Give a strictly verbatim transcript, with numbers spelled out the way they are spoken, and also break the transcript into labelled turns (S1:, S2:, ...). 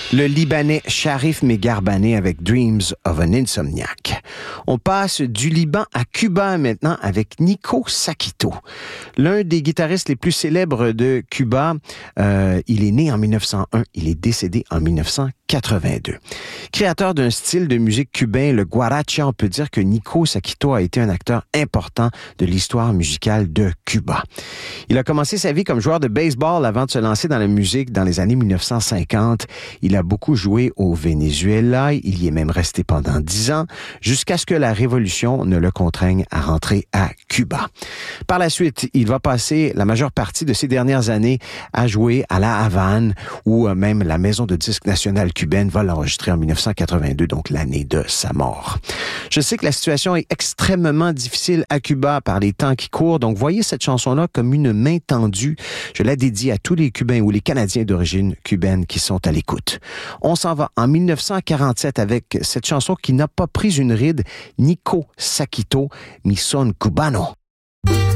S1: Le Libanais Sharif Megarbane avec Dreams of an Insomniac. On passe du Liban à Cuba maintenant avec Nico Sakito. L'un des guitaristes les plus célèbres de Cuba, euh, il est né en mille neuf cent un, il est décédé en mille neuf cent quatre-vingt-deux. Créateur d'un style de musique cubain, le guaracha, on peut dire que Nico Sakito a été un acteur important de l'histoire musicale de Cuba. Il a commencé sa vie comme joueur de baseball avant de se lancer dans la musique dans les années mille neuf cent cinquante. Il a beaucoup joué au Venezuela, il y est même resté pendant dix ans, jusqu'à ce que la révolution ne le contraigne à rentrer à Cuba. Par la suite, il va passer la majeure partie de ses dernières années à jouer à La Havane, où même la maison de disques nationale cubaine va l'enregistrer en mille neuf cent quatre-vingt-deux, donc l'année de sa mort. Je sais que la situation est extrêmement difficile à Cuba par les temps qui courent, donc voyez cette chanson-là comme une main tendue. Je la dédie à tous les Cubains ou les Canadiens d'origine cubaine qui sont à l'écoute. On s'en va en mille neuf cent quarante-sept avec cette chanson qui n'a pas pris une ride, Nico Sakito, Mi Son Cubano.